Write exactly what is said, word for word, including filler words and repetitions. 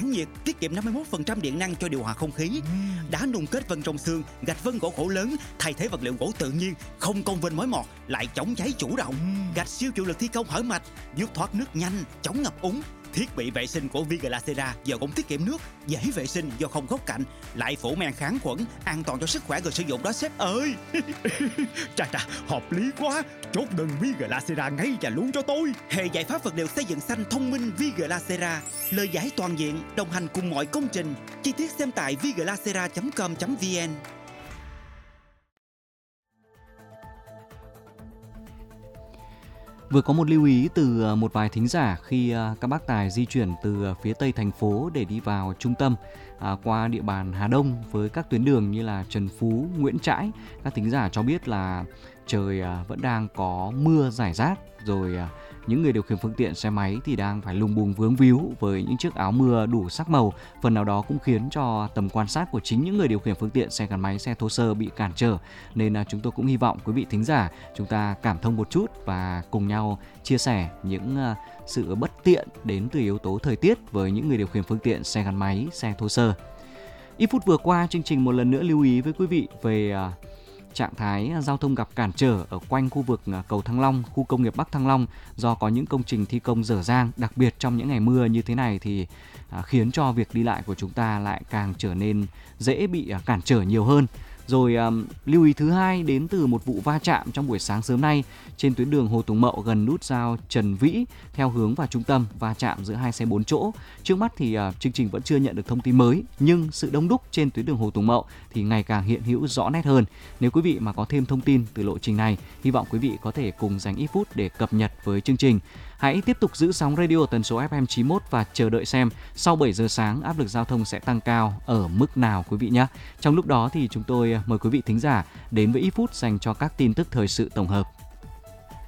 chống nhiệt, tiết kiệm năm mươi mốt phần trăm điện năng cho điều hòa không khí. Đá nung kết vân trong xương, gạch vân gỗ khổ lớn thay thế vật liệu gỗ tự nhiên, không công vênh mối mọt, lại chống cháy chủ động. Gạch siêu chịu lực thi công hở mạch, giúp thoát nước nhanh, chống ngập úng. Thiết bị vệ sinh của Viglacera giờ cũng tiết kiệm nước, dễ vệ sinh do không góc cạnh, lại phủ men kháng khuẩn, an toàn cho sức khỏe người sử dụng đó sếp ơi. Chà chà, hợp lý quá. Chốt đơn Viglacera ngay và luôn cho tôi. Hệ giải pháp vật liệu xây dựng xanh thông minh Viglacera, lời giải toàn diện, đồng hành cùng mọi công trình. Chi tiết xem tại viglacera chấm com chấm vn. Vừa có một lưu ý từ một vài thính giả khi các bác tài di chuyển từ phía tây thành phố để đi vào trung tâm à, qua địa bàn Hà Đông với các tuyến đường như là Trần Phú, Nguyễn Trãi. Các thính giả cho biết là trời vẫn đang có mưa rải rác, rồi những người điều khiển phương tiện xe máy thì đang phải lùng bùng vướng víu với những chiếc áo mưa đủ sắc màu. Phần nào đó cũng khiến cho tầm quan sát của chính những người điều khiển phương tiện xe gắn máy, xe thô sơ bị cản trở. Nên chúng tôi cũng hy vọng quý vị thính giả chúng ta cảm thông một chút và cùng nhau chia sẻ những sự bất tiện đến từ yếu tố thời tiết với những người điều khiển phương tiện xe gắn máy, xe thô sơ. Ít phút vừa qua, chương trình một lần nữa lưu ý với quý vị về trạng thái giao thông gặp cản trở ở quanh khu vực cầu Thăng Long, khu công nghiệp Bắc Thăng Long do có những công trình thi công dở dang, đặc biệt trong những ngày mưa như thế này thì à, khiến cho việc đi lại của chúng ta lại càng trở nên dễ bị à, cản trở nhiều hơn. Rồi à, lưu ý thứ hai đến từ một vụ va chạm trong buổi sáng sớm nay trên tuyến đường Hồ Tùng Mậu gần nút giao Trần Vĩ theo hướng vào trung tâm, va chạm giữa hai xe bốn chỗ. Trước mắt thì à, chương trình vẫn chưa nhận được thông tin mới, nhưng sự đông đúc trên tuyến đường Hồ Tùng Mậu thì ngày càng hiện hữu rõ nét hơn. Nếu quý vị mà có thêm thông tin từ lộ trình này, hy vọng quý vị có thể cùng dành ít phút để cập nhật với chương trình. Hãy tiếp tục giữ sóng radio tần số ép em chín mốt và chờ đợi xem sau bảy giờ sáng áp lực giao thông sẽ tăng cao ở mức nào quý vị nhé. Trong lúc đó thì chúng tôi mời quý vị thính giả đến với ít phút dành cho các tin tức thời sự tổng hợp.